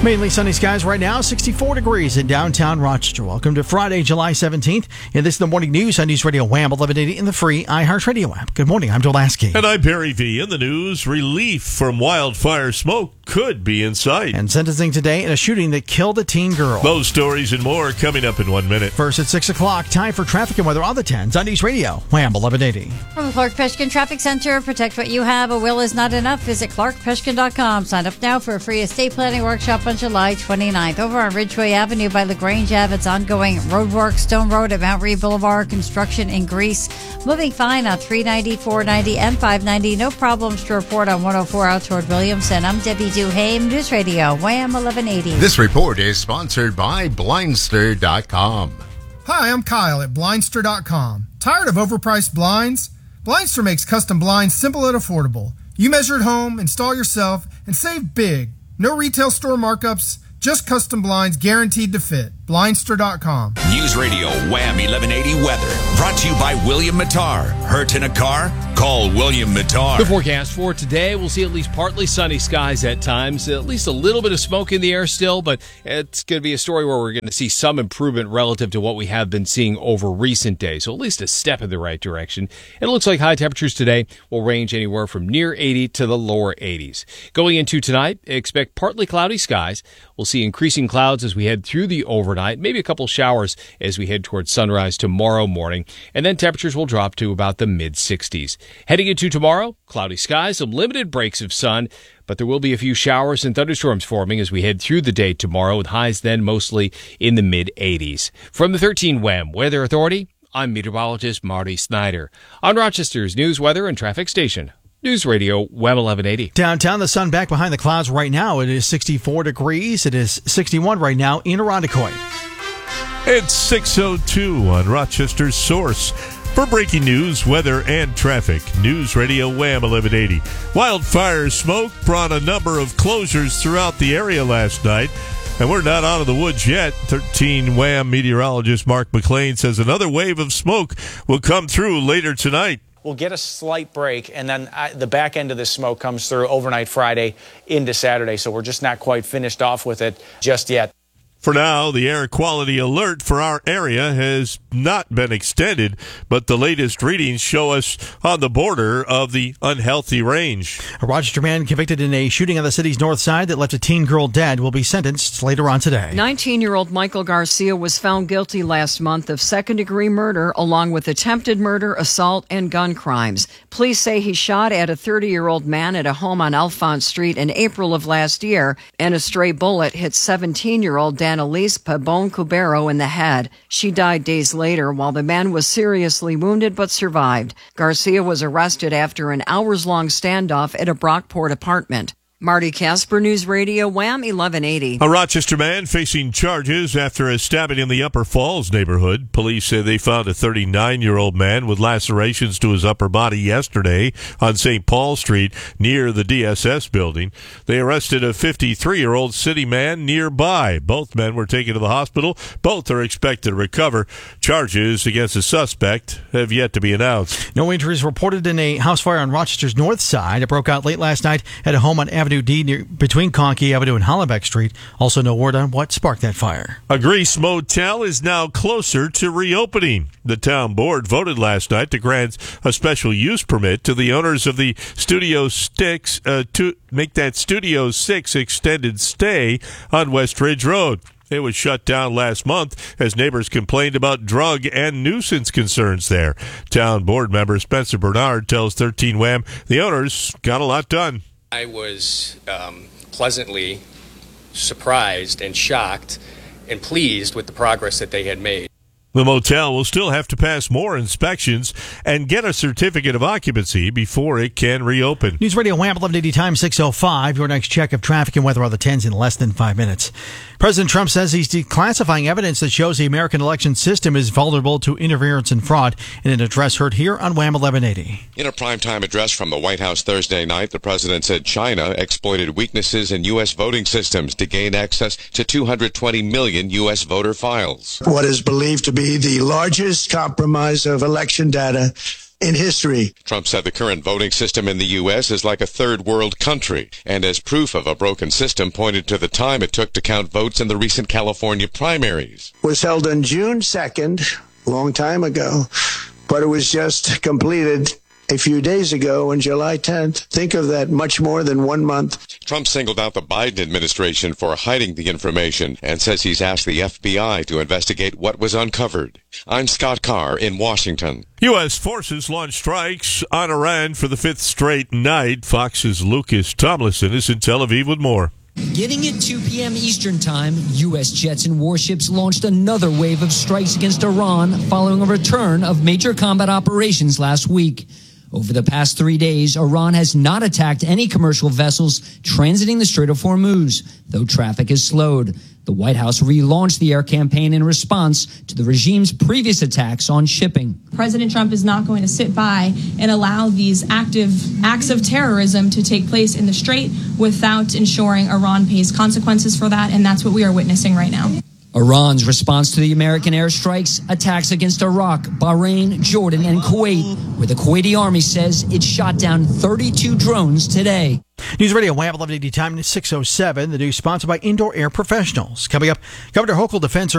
Mainly sunny skies right now, 64 degrees in downtown Rochester. Welcome to Friday, July 17th. And this is the morning news on News Radio Wham 1180 in the free iHeartRadio app. Good morning, I'm Joel Lasky. And I'm Barry V. In the news, relief from wildfire smoke could be in sight. And sentencing today in a shooting that killed a teen girl. Those stories and more coming up in 1 minute. First at 6 o'clock, time for traffic and weather on the 10s on News Radio Wham 1180. From the Clark Peshkin Traffic Center, protect what you have. A will is not enough. Visit clarkpeshkin.com. Sign up now for a free estate planning workshop on July 29th. Over on Ridgeway Avenue by LaGrange Ave, it's ongoing roadwork. Stone Road at Mount Reed Boulevard, construction in Greece. Moving fine on 390, 490, and 590. No problems to report on 104 out toward Williamson. I'm Debbie Duhame, News Radio, Wham 1180. This report is sponsored by Blindster.com. Hi, I'm Kyle at Blindster.com. Tired of overpriced blinds? Blindster makes custom blinds simple and affordable. You measure at home, install yourself, and save big. No retail store markups, just custom blinds guaranteed to fit. Blindster.com. News Radio Wham 1180 weather. Brought to you by William Mattar. Hurt in a car? Call William Mattar. The forecast for today, we'll see at least partly sunny skies at times. At least a little bit of smoke in the air still, but it's going to be a story where we're going to see some improvement relative to what we have been seeing over recent days. So at least a step in the right direction. And it looks like high temperatures today will range anywhere from near 80 to the lower 80s. Going into tonight, expect partly cloudy skies. We'll see increasing clouds as we head through the overnight, maybe a couple showers as we head towards sunrise tomorrow morning, and then temperatures will drop to about the mid-60s. Heading into tomorrow, cloudy skies, some limited breaks of sun, but there will be a few showers and thunderstorms forming as we head through the day tomorrow, with highs then mostly in the mid-80s. From the 13 Wham Weather Authority, I'm meteorologist Marty Snyder. On Rochester's news, weather, and traffic station, News Radio Wham 1180. Downtown, the sun back behind the clouds right now. It is 64 degrees. It is 61 right now in Irondequoit. It's 6:02 on Rochester's source for breaking news, weather, and traffic. News Radio Wham 1180. Wildfire smoke brought a number of closures throughout the area last night, and we're not out of the woods yet. 13 Wham meteorologist Mark McLean says another wave of smoke will come through later tonight. We'll get a slight break, and then the back end of this smoke comes through overnight Friday into Saturday, so we're just not quite finished off with it just yet. For now, the air quality alert for our area has not been extended, but the latest readings show us on the border of the unhealthy range. A Rochester man convicted in a shooting on the city's north side that left a teen girl dead will be sentenced later on today. 19-year-old Michael Garcia was found guilty last month of second-degree murder, along with attempted murder, assault, and gun crimes. Police say he shot at a 30-year-old man at a home on Alphonse Street in April of last year, and a stray bullet hit 17-year-old Annalise Pabon-Cubero in the head. She died days later, while the man was seriously wounded but survived. Garcia was arrested after an hours-long standoff at a Brockport apartment. Marty Casper, News Radio Wham 1180. A Rochester man facing charges after a stabbing in the Upper Falls neighborhood. Police say they found a 39-year-old man with lacerations to his upper body yesterday on St. Paul Street near the DSS building. They arrested a 53-year-old city man nearby. Both men were taken to the hospital. Both are expected to recover. Charges against the suspect have yet to be announced. No injuries reported in a house fire on Rochester's north side. It broke out late last night at a home on Avenue D between Conkey Avenue and Hollenbeck Street. Also no word on what sparked that fire. A Greece motel is now closer to reopening. The town board voted last night to grant a special use permit to the owners of the Studio 6 to make that Studio 6 extended stay on West Ridge Road. It was shut down last month as neighbors complained about drug and nuisance concerns there. Town board member Spencer Bernard tells 13 Wham the owners got a lot done. I was pleasantly surprised and shocked and pleased with the progress that they had made. The motel will still have to pass more inspections and get a certificate of occupancy before it can reopen. News Radio Wham 1180 time 6:05. Your next check of traffic and weather on the 10s in less than 5 minutes. President Trump says he's declassifying evidence that shows the American election system is vulnerable to interference and fraud in an address heard here on Wham 1180. In a primetime address from the White House Thursday night, the president said China exploited weaknesses in U.S. voting systems to gain access to 220 million U.S. voter files. What is believed to be the largest compromise of election data in history. Trump said the current voting system in the U.S. is like a third world country, and as proof of a broken system pointed to the time it took to count votes in the recent California primaries. Was held on June 2nd, a long time ago, but it was just completed a few days ago on July 10th. Think of that, much more than 1 month. Trump singled out the Biden administration for hiding the information and says he's asked the FBI to investigate what was uncovered. I'm Scott Carr in Washington. U.S. forces launched strikes on Iran for the fifth straight night. Fox's Lucas Tomlinson is in Tel Aviv with more. Beginning at 2 p.m. Eastern Time, U.S. jets and warships launched another wave of strikes against Iran following a return of major combat operations last week. Over the past 3 days, Iran has not attacked any commercial vessels transiting the Strait of Hormuz, though traffic has slowed. The White House relaunched the air campaign in response to the regime's previous attacks on shipping. President Trump is not going to sit by and allow these active acts of terrorism to take place in the Strait without ensuring Iran pays consequences for that, and that's what we are witnessing right now. Iran's response to the American airstrikes, attacks against Iraq, Bahrain, Jordan, and Kuwait, where the Kuwaiti army says it shot down 32 drones today. News Radio WAM 1180 time is 6:07. The news sponsored by Indoor Air Professionals. Coming up, Governor Hochul defends her